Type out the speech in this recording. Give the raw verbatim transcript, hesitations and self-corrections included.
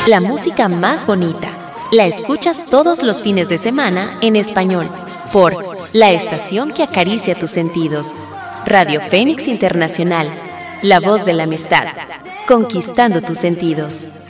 La música más bonita la escuchas todos los fines de semana en español por la estación que acaricia tus sentidos. Radio Fénix Internacional, la voz de la amistad, conquistando tus sentidos.